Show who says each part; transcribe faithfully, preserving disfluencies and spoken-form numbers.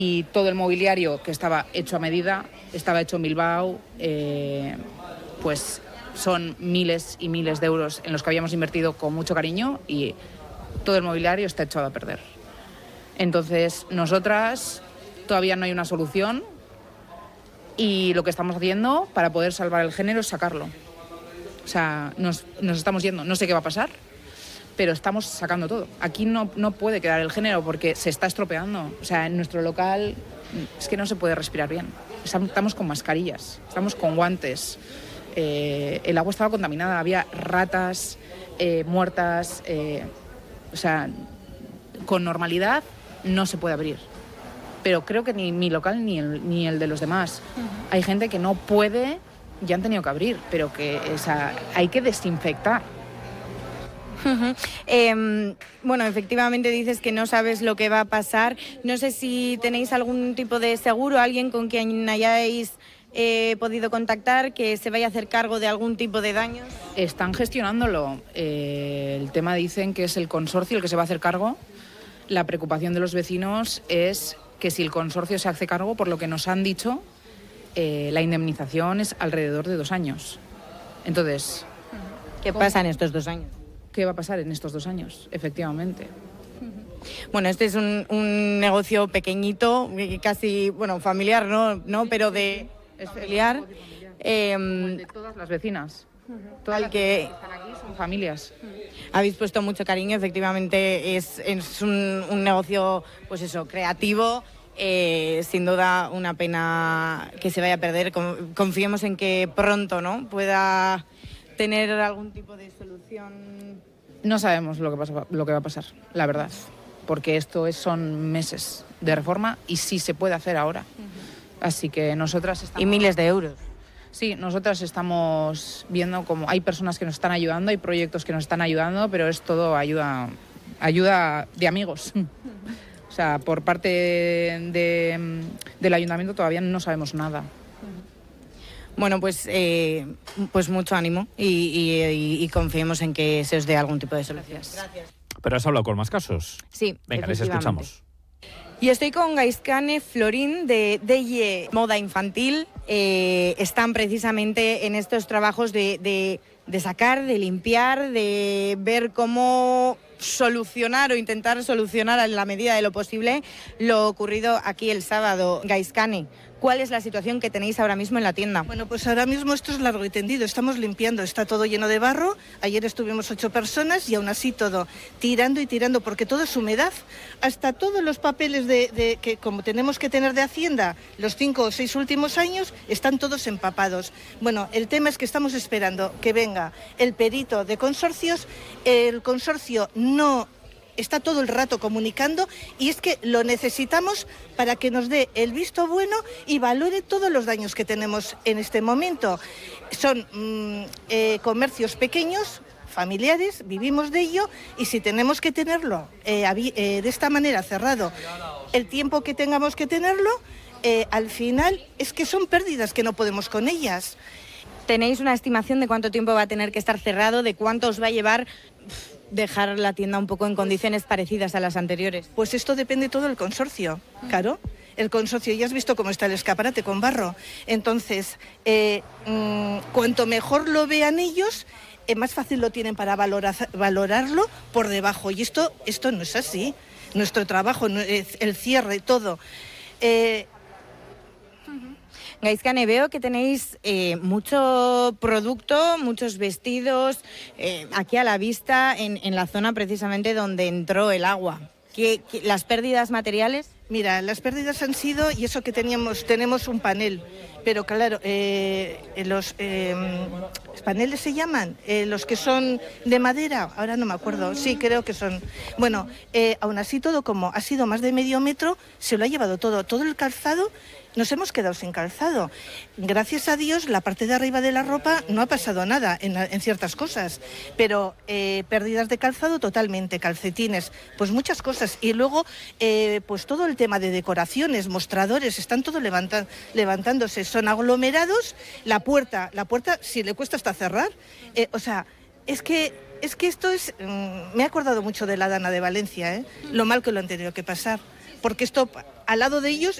Speaker 1: Y todo el mobiliario que estaba hecho a medida, estaba hecho en Bilbao, eh, pues son miles y miles de euros en los que habíamos invertido con mucho cariño y todo el mobiliario está echado a perder. Entonces, nosotras todavía no hay una solución y lo que estamos haciendo para poder salvar el género es sacarlo. O sea, nos, nos estamos yendo, no sé qué va a pasar, pero estamos sacando todo. Aquí no, no puede quedar el género porque se está estropeando. O sea, en nuestro local es que no se puede respirar bien. Estamos con mascarillas, estamos con guantes. Eh, el agua estaba contaminada, había ratas eh, muertas. Eh, o sea, con normalidad no se puede abrir. Pero creo que ni mi local ni el, ni el de los demás. Uh-huh. Hay gente que no puede, ya han tenido que abrir, pero que o sea, hay que desinfectar.
Speaker 2: Uh-huh. Eh, bueno, efectivamente dices que no sabes lo que va a pasar. No sé si tenéis algún tipo de seguro, alguien con quien hayáis eh, podido contactar que se vaya a hacer cargo de algún tipo de daños.
Speaker 1: Están gestionándolo. Eh, el tema dicen que es el consorcio el que se va a hacer cargo. La preocupación de los vecinos es que si el consorcio se hace cargo, por lo que nos han dicho, eh, la indemnización es alrededor de dos años. Entonces,
Speaker 2: ¿qué pasa en estos dos años?
Speaker 1: ¿Qué va a pasar en estos dos años? Efectivamente.
Speaker 2: Bueno, este es un, un negocio pequeñito, casi, bueno, familiar, ¿no? ¿No? Pero de... Es familiar.
Speaker 1: Eh, de todas las vecinas. Todas las que están aquí son familias.
Speaker 2: Habéis puesto mucho cariño, efectivamente es, es un, un negocio, pues eso, creativo. Eh, sin duda una pena que se vaya a perder. Confiemos en que pronto, ¿no?, pueda tener algún tipo de solución.
Speaker 1: No sabemos lo que, pasa, lo que va a pasar, la verdad, porque esto es, son meses de reforma y sí se puede hacer ahora. Uh-huh. Así que nosotras estamos...
Speaker 2: Y miles de euros.
Speaker 1: Sí, nosotras estamos viendo cómo hay personas que nos están ayudando, hay proyectos que nos están ayudando, pero es todo ayuda, ayuda de amigos. Uh-huh. O sea, por parte de, del ayuntamiento todavía no sabemos nada.
Speaker 2: Bueno, pues, eh, pues mucho ánimo y, y, y confiemos en que se os dé algún tipo de solución.
Speaker 1: Gracias.
Speaker 3: ¿Pero has hablado con más casos?
Speaker 2: Sí,
Speaker 3: venga, les escuchamos.
Speaker 2: Y estoy con Gaiskane Florín de Deye Moda Infantil. Eh, están precisamente en estos trabajos de, de, de sacar, de limpiar, de ver cómo solucionar o intentar solucionar en la medida de lo posible lo ocurrido aquí el sábado. Gaiskane, ¿cuál es la situación que tenéis ahora mismo en la tienda?
Speaker 4: Bueno, pues ahora mismo esto es largo y tendido, estamos limpiando, está todo lleno de barro. Ayer estuvimos ocho personas y aún así todo, tirando y tirando, porque todo es humedad. Hasta todos los papeles de, de que como tenemos que tener de Hacienda los cinco o seis últimos años, están todos empapados. Bueno, el tema es que estamos esperando que venga el perito de consorcios. El consorcio no está todo el rato comunicando y es que lo necesitamos para que nos dé el visto bueno y valore todos los daños que tenemos en este momento. Son mmm, eh, comercios pequeños, familiares, vivimos de ello y si tenemos que tenerlo eh, eh, de esta manera cerrado el tiempo que tengamos que tenerlo, eh, al final es que son pérdidas que no podemos con ellas.
Speaker 2: ¿Tenéis una estimación de cuánto tiempo va a tener que estar cerrado, de cuánto os va a llevar dejar la tienda un poco en condiciones parecidas a las anteriores?
Speaker 4: Pues esto depende todo del consorcio, claro. El consorcio, ya has visto cómo está el escaparate con barro. Entonces, eh, mmm, cuanto mejor lo vean ellos, eh, más fácil lo tienen para valorar, valorarlo por debajo. Y esto, esto no es así. Nuestro trabajo, el cierre, todo. Eh,
Speaker 2: Gaiskane, veo que tenéis eh, mucho producto, muchos vestidos eh, aquí a la vista en, en la zona precisamente donde entró el agua. ¿Qué, qué, las pérdidas materiales?
Speaker 4: Mira, las pérdidas han sido, y eso que teníamos, tenemos un panel, pero claro, eh, los eh, paneles se llaman, eh, los que son de madera, ahora no me acuerdo, sí, creo que son. Bueno, eh, aún así todo como ha sido más de medio metro, se lo ha llevado todo, todo el calzado. Nos hemos quedado sin calzado. Gracias a Dios, la parte de arriba de la ropa no ha pasado nada en, en ciertas cosas, pero eh, pérdidas de calzado totalmente, calcetines, pues muchas cosas. Y luego, eh, pues todo el tema de decoraciones, mostradores, están todo levanta, levantándose, son aglomerados. La puerta, la puerta, si le cuesta hasta cerrar, eh, o sea, es que... Es que esto es... Mmm, me he acordado mucho de la Dana de Valencia, ¿eh? Lo mal que lo han tenido que pasar. Porque esto al lado de ellos